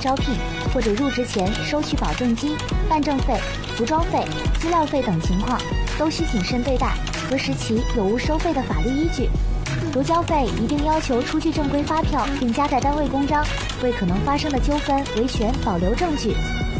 招聘或者入职前收取保证金、办证费、服装费、资料费等情况，都需谨慎对待，核实其有无收费的法律依据。如交费，一定要求出具正规发票，并夹带单位公章，为可能发生的纠纷维权保留证据。